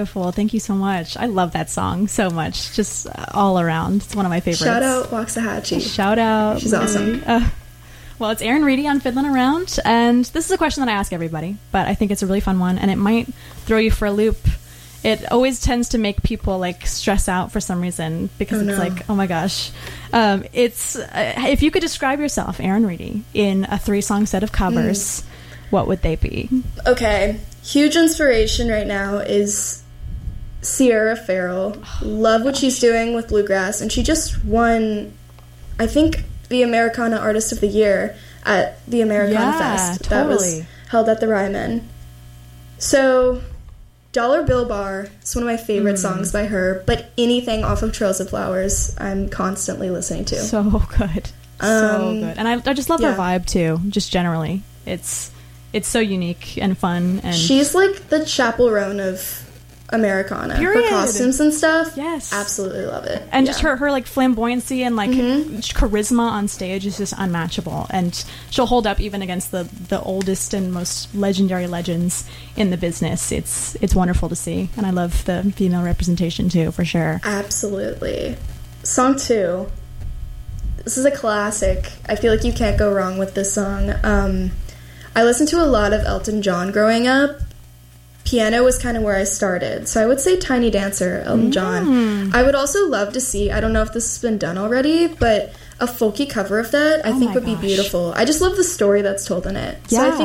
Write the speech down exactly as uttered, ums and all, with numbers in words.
beautiful. Thank you so much. I love that song so much. Just uh, all around. It's one of my favorites. Shout out Waxahachie. Shout out. She's awesome. Uh, well, it's Erin Reedy on Fiddlin' Around, and this is a question that I ask everybody, but I think it's a really fun one, and it might throw you for a loop. It always tends to make people like stress out for some reason because oh, it's no. like, oh my gosh. Um, it's uh, if you could describe yourself, Erin Reedy, in a three-song set of covers, mm. what would they be? Okay, huge inspiration right now is Sierra Farrell. Oh, Love what gosh. she's doing with bluegrass, and she just won, I think, the Americana Artist of the Year at the Americana yeah, Fest totally. that was held at the Ryman. So, Dollar Bill Bar is one of my favorite mm. songs by her, but anything off of Trails of Flowers, I'm constantly listening to. So good. So um, good. And I, I just love yeah. her vibe, too, just generally. It's it's so unique and fun. And she's like the Chappell Roan of Americana. Period. Her costumes and stuff. Yes. Absolutely love it. And yeah. just her, her like flamboyancy and like mm-hmm. charisma on stage is just unmatchable. And she'll hold up even against the, the oldest and most legendary legends in the business. It's it's wonderful to see. And I love the female representation too, for sure. Absolutely. Song two. This is a classic. I feel like you can't go wrong with this song. Um, I listened to a lot of Elton John growing up. Piano was kind of where I started. So I would say Tiny Dancer, Elton John. Mm. I would also love to see, I don't know if this has been done already, but a folky cover of that I oh think would gosh. be beautiful. I just love the story that's told in it. Yeah. So I think